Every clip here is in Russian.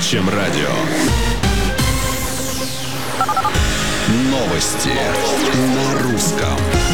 чем радио. Новости на русском.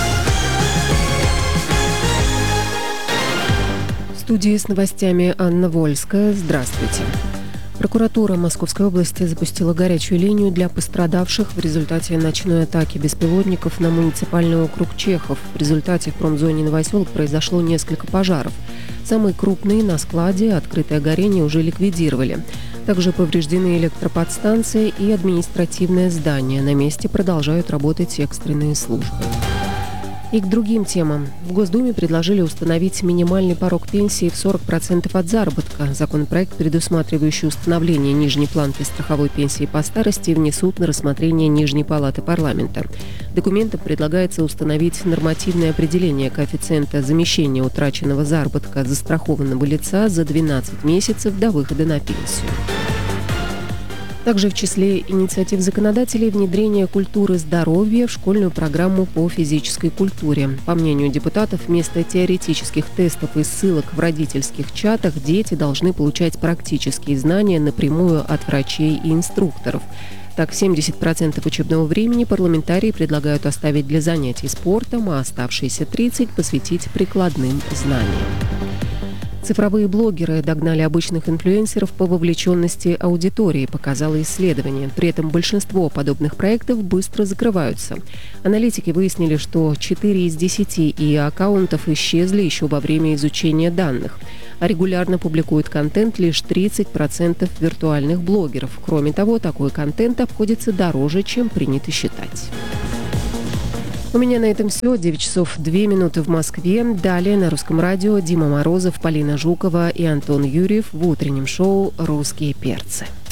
В студии с новостями Анна Вольская. Здравствуйте. Прокуратура Московской области запустила горячую линию для пострадавших в результате ночной атаки беспилотников на муниципальный округ Чехов. В результате в промзоне Новоселок произошло несколько пожаров. Самый крупный на складе, открытое горение уже ликвидировали. Также повреждены электроподстанция и административное здание. На месте продолжают работать экстренные службы. И к другим темам. В Госдуме предложили установить минимальный порог пенсии в 40% от заработка. Законопроект, предусматривающий установление нижней планки страховой пенсии по старости, внесут на рассмотрение Нижней палаты парламента. Документом предлагается установить нормативное определение коэффициента замещения утраченного заработка застрахованного лица за 12 месяцев до выхода на пенсию. Также в числе инициатив законодателей внедрение культуры здоровья в школьную программу по физической культуре. По мнению депутатов, вместо теоретических тестов и ссылок в родительских чатах дети должны получать практические знания напрямую от врачей и инструкторов. Так, 70% учебного времени парламентарии предлагают оставить для занятий спортом, а оставшиеся 30% посвятить прикладным знаниям. Цифровые блогеры догнали обычных инфлюенсеров по вовлеченности аудитории, показало исследование. При этом большинство подобных проектов быстро закрываются. Аналитики выяснили, что 4 из 10 аккаунтов исчезли еще во время изучения данных. А регулярно публикуют контент лишь 30% виртуальных блогеров. Кроме того, такой контент обходится дороже, чем принято считать. У меня на этом все. 9 часов 2 минуты в Москве. Далее на Русском радио Дима Морозов, Полина Жукова и Антон Юрьев в утреннем шоу «Русские перцы».